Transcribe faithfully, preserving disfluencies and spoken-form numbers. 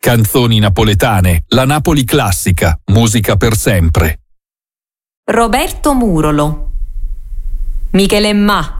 Canzoni napoletane, la Napoli classica, musica per sempre. Roberto Murolo. Michele Ma.